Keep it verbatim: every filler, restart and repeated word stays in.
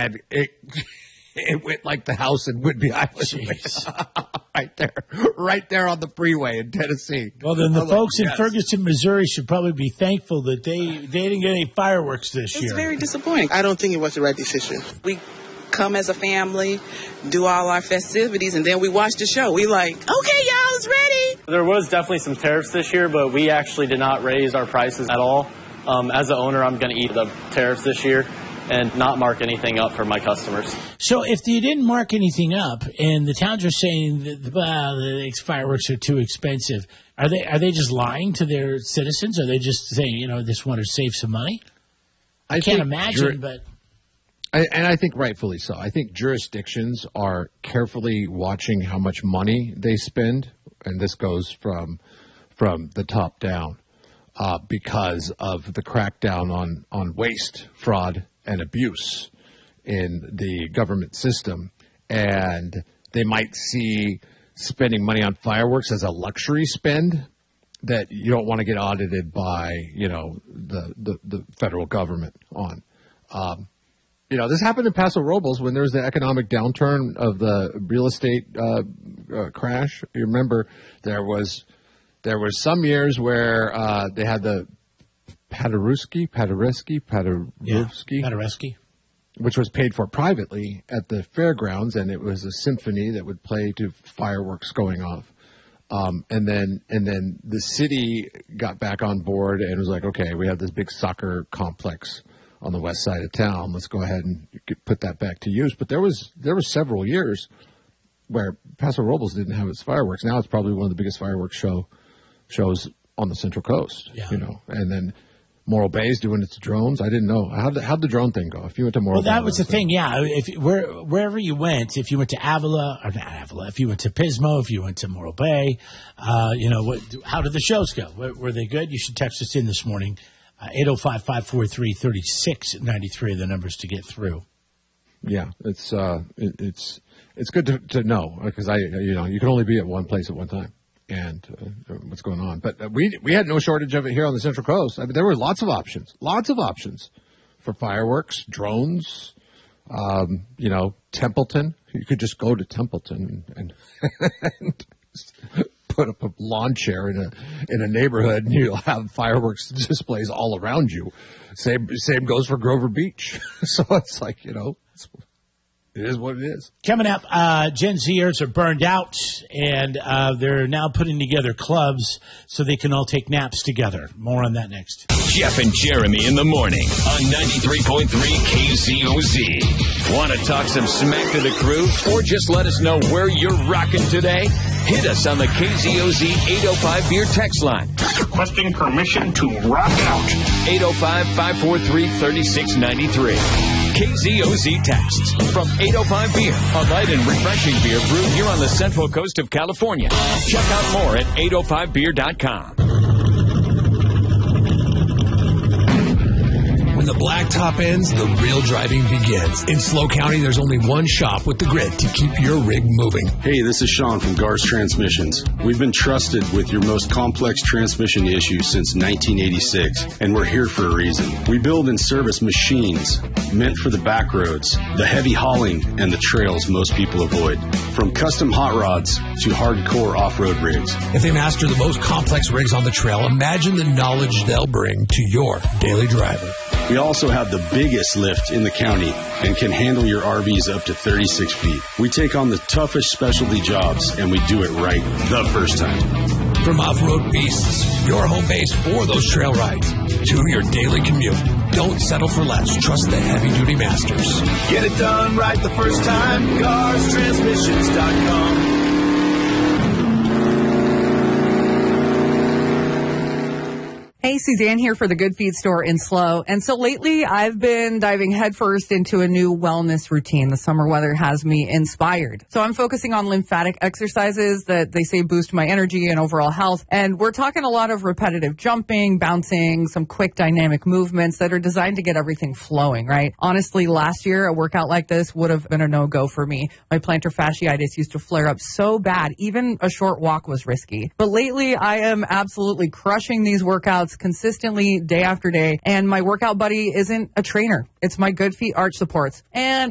and it it went like the house in Whidbey Island. Right there. Right there on the freeway in Tennessee. Well, then the I'm folks like, in yes. Ferguson, Missouri should probably be thankful that they, they didn't get any fireworks this It's year. very disappointing. I don't think it was the right decision. We come as a family, do all our festivities, and then we watch the show. We like, okay, y'all, it's ready. There was definitely some tariffs this year, but we actually did not raise our prices at all. Um, as an owner, I'm going to eat the tariffs this year and not mark anything up for my customers. So if you didn't mark anything up and the towns are saying that well, the fireworks are too expensive, are they are they just lying to their citizens? Are they just saying, you know, just want to save some money? I, I can't imagine, jur- but... I, and I think rightfully so. I think jurisdictions are carefully watching how much money they spend, and this goes from from the top down, uh, because of the crackdown on, on waste, fraud, and abuse in the government system. And they might see spending money on fireworks as a luxury spend that you don't want to get audited by, you know, the, the, the federal government on. Um, you know, this happened in Paso Robles when there was the economic downturn of the real estate uh, uh, crash. You remember there was there was some years where uh, they had the Paderewski, Paderewski, Paderewski, yeah, Paderewski, which was paid for privately at the fairgrounds, and it was a symphony that would play to fireworks going off. Um, and then and then the city got back on board and was like, okay, we have this big soccer complex on the west side of town. Let's go ahead and get, put that back to use. But there was there was several years where Paso Robles didn't have its fireworks. Now it's probably one of the biggest fireworks show shows on the Central Coast. Yeah. You know, and then Morro Bay's doing its drones. I didn't know. How'd the, how'd the drone thing go? If you went to Morro Well, that Bay, was the thing, yeah. If where, Wherever you went, if you went to Avila, or not Avila, if you went to Pismo, if you went to Morro Bay, uh, you know, what? How did the shows go? Were, were they good? You should text us in this morning. Uh, eight oh five, five four three, three six nine three are the numbers to get through. Yeah, it's uh, it, it's it's good to, to know, because I you know you can only be at one place at one time. And uh, what's going on. But uh, we we had no shortage of it here on the Central Coast. I mean, there were lots of options, lots of options for fireworks, drones, um, you know, Templeton. You could just go to Templeton and, and put up a lawn chair in a in a neighborhood, and you'll have fireworks displays all around you. Same same goes for Grover Beach. So it's like, you know, it's, it is what it is. Coming up, uh, Gen Zers are burned out, and uh, they're now putting together clubs so they can all take naps together. More on that next. Jeff and Jeremy in the morning on ninety-three point three K Z O Z. Want to talk some smack to the crew, or just let us know where you're rocking today? Hit us on the K Z O Z eight oh five beer text line. Requesting permission to rock out. eight oh five, five four three, three six nine three. K Z O Z texts from eight oh five Beer, a light and refreshing beer brewed here on the Central Coast of California. Check out more at eight oh five beer dot com. When the blacktop ends, the real driving begins. In SLO County, there's only one shop with the grit to keep your rig moving. Hey, this is Sean from Gar's Transmissions. We've been trusted with your most complex transmission issues since nineteen eighty-six, and we're here for a reason. We build and service machines meant for the back roads, the heavy hauling, and the trails most people avoid. From custom hot rods to hardcore off-road rigs. If they master the most complex rigs on the trail, imagine the knowledge they'll bring to your daily driver. We also have the biggest lift in the county and can handle your R Vs up to thirty-six feet. We take on the toughest specialty jobs, and we do it right the first time. From off-road beasts, your home base for those trail rides, to your daily commute, don't settle for less. Trust the heavy-duty masters. Get it done right the first time. Gars Transmissions dot com. Hey, Suzanne here for the Good Feed store in SLO. And so lately I've been diving headfirst into a new wellness routine. The summer weather has me inspired. So I'm focusing on lymphatic exercises that they say boost my energy and overall health. And we're talking a lot of repetitive jumping, bouncing, some quick dynamic movements that are designed to get everything flowing, right? Honestly, last year a workout like this would have been a no-go for me. My plantar fasciitis used to flare up so bad, even a short walk was risky. But lately I am absolutely crushing these workouts consistently day after day, and my workout buddy isn't a trainer. It's my Good Feet arch supports. And